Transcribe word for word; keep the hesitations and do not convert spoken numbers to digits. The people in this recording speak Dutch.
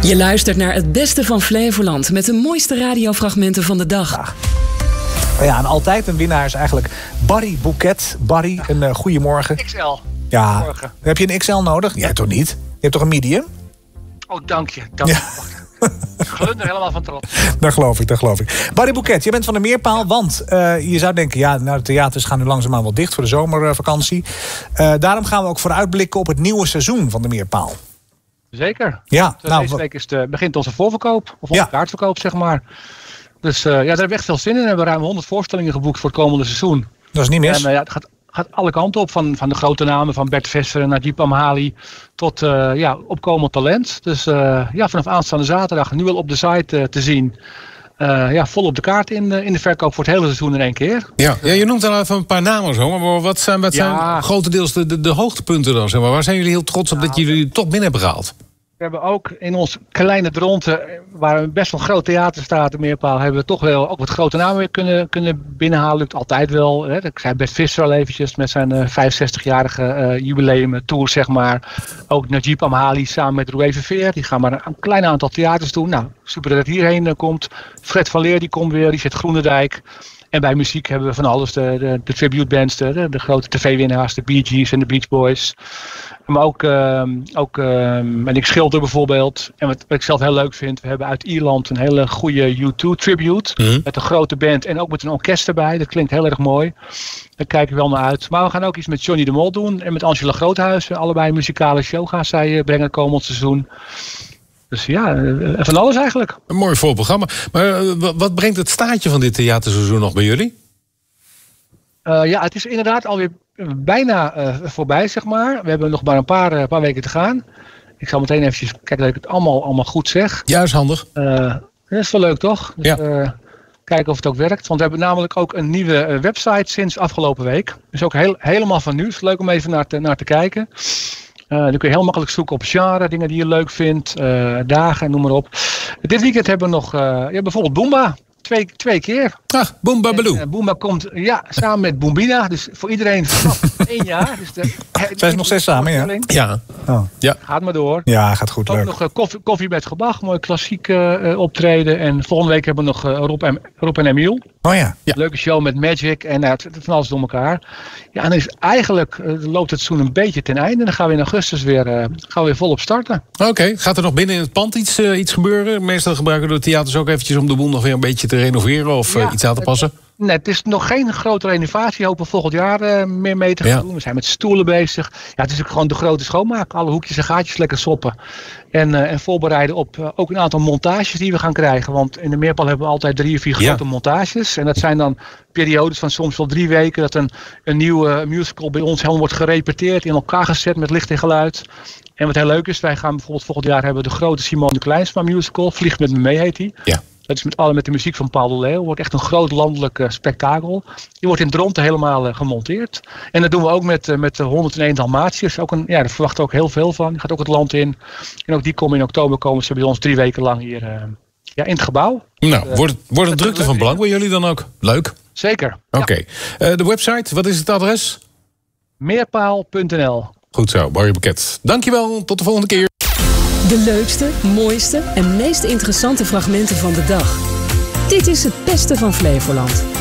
Je luistert naar het beste van Flevoland met de mooiste radiofragmenten van de dag. Ja. Ja, en altijd een winnaar is eigenlijk Barry Bouquet. Barry, een uh, goeiemorgen. X L. Ja, Morgen. Heb je een X L nodig? Jij toch niet? Je hebt toch een medium? Oh, dank je. Dank je. Ja. Ik glunder helemaal van trots. Dat geloof ik, dat geloof ik. Barry Bouquet, je bent van de Meerpaal, want uh, je zou denken... ja, nou, de theaters gaan nu langzaamaan wel dicht voor de zomervakantie. Uh, daarom gaan we ook vooruitblikken op het nieuwe seizoen van de Meerpaal. Zeker. Ja, Want, uh, nou, deze week is de, begint onze voorverkoop, of onze ja. kaartverkoop, zeg maar. Dus uh, ja, daar hebben we echt veel zin in. We hebben ruim honderd voorstellingen geboekt voor het komende seizoen. Dat is niet mis. En uh, ja, het gaat, gaat alle kanten op, van, van de grote namen, van Bert Visser en Najib Amhali, tot uh, ja, opkomend talent. Dus uh, ja, vanaf aanstaande zaterdag nu al op de site uh, te zien. Uh, ja, vol op de kaart in, uh, in de verkoop voor het hele seizoen in één keer. Ja, ja, je noemt al even een paar namen zo, maar wat zijn, wat zijn Ja. grotendeels de, de, de hoogtepunten dan? Zeg maar? Waar zijn jullie heel trots op Ja, dat jullie toch binnen hebben gehaald? We hebben ook in ons kleine Dronten, waar een best wel groot theater staat, de Meerpaal, hebben we toch wel ook wat grote namen weer kunnen, kunnen binnenhalen. Lukt altijd wel. Hè. Ik zei Bert Visser al eventjes met zijn uh, vijfenzestigjarige uh, jubileum tour, zeg maar. Ook Najib Amhali samen met Roué Verveer. Die gaan maar een, een klein aantal theaters doen. Nou, super dat het hierheen uh, komt. Fred van Leer die komt weer, die zit Groenendijk. En bij muziek hebben we van alles, de, de, de tribute bands, de, de grote tv-winnaars, de Bee Gees en de Beach Boys. Maar ook, uh, ook uh, en ik schilder bijvoorbeeld. En wat, wat ik zelf heel leuk vind, we hebben uit Ierland een hele goede U twee tribute. Mm-hmm. Met een grote band en ook met een orkest erbij. Dat klinkt heel erg mooi. Daar kijk ik wel naar uit. Maar we gaan ook iets met Johnny de Mol doen. En met Angela Groothuizen. Allebei een muzikale show gaan zij uh, brengen komend seizoen. Dus ja, van alles eigenlijk. Een mooi voorprogramma. Maar uh, wat brengt het staartje van dit theaterseizoen nog bij jullie? Uh, ja, het is inderdaad alweer bijna uh, voorbij, zeg maar. We hebben nog maar een paar, uh, paar weken te gaan. Ik zal meteen eventjes kijken dat ik het allemaal, allemaal goed zeg. Ja, is handig. Uh, dat is wel leuk, toch? Dus, ja. uh, kijken of het ook werkt. Want we hebben namelijk ook een nieuwe uh, website sinds afgelopen week. Dus ook heel, helemaal van nu. Het is leuk om even naar te, naar te kijken. Uh, dan kun je heel makkelijk zoeken op genre, dingen die je leuk vindt, uh, dagen, noem maar op. Dit weekend hebben we nog uh, ja, bijvoorbeeld Boomba. Twee, twee keer. Ach, Boomba Baloo. Uh, Boomba komt ja, samen met Boombina. Dus voor iedereen vanaf één jaar. Dus de, Zijn ze nog steeds samen, ja? Ja. Oh. ja. Gaat maar door. Ja, gaat goed, ook leuk. nog uh, koffie, koffie met gebak. Mooi klassiek uh, optreden. En volgende week hebben we nog uh, Rob, en, Rob en Emiel. Oh ja. ja. Leuke show met Magic en uh, van alles door elkaar. Ja, en dan is eigenlijk uh, loopt het seizoen een beetje ten einde. Dan gaan we in augustus weer, uh, gaan we weer volop starten. Oké, okay. Gaat er nog binnen in het pand iets, uh, iets gebeuren? Meestal gebruiken de theaters ook eventjes om de boel nog weer een beetje te renoveren of ja, uh, iets aan te passen? Het, nee, het is nog geen grote renovatie. We hopen volgend jaar uh, meer mee te gaan ja. doen. We zijn met stoelen bezig. Ja, het is ook gewoon de grote schoonmaak. Alle hoekjes en gaatjes lekker soppen. En, uh, en voorbereiden op uh, ook een aantal montages die we gaan krijgen. Want in de Meerpaal hebben we altijd drie of vier grote ja. montages. En dat zijn dan periodes van soms wel drie weken. Dat een, een nieuwe musical bij ons helemaal wordt gerepeteerd. In elkaar gezet met licht en geluid. En wat heel leuk is, wij gaan bijvoorbeeld volgend jaar hebben de grote Simone Kleinsma musical. Vlieg met me mee heet die. Ja. Dat is met, alle, met de muziek van Paul de Leeuw. Wordt echt een groot landelijk uh, spektakel. Die wordt in Dronten helemaal uh, gemonteerd. En dat doen we ook met, uh, met de honderdéén Dalmatiërs. Ook een, ja, daar verwachten we ook heel veel van. Die gaat ook het land in. En ook die komen in oktober komen ze bij ons drie weken lang hier uh, ja, in het gebouw. Nou, uh, wordt, wordt het drukte van belang bij jullie dan ook? Leuk. Zeker. Oké. Okay. Ja. Uh, de website, wat is het adres? Meerpaal punt n l. Goed zo, Barry Bouquet. Dankjewel, tot de volgende keer. De leukste, mooiste en meest interessante fragmenten van de dag. Dit is het beste van Flevoland.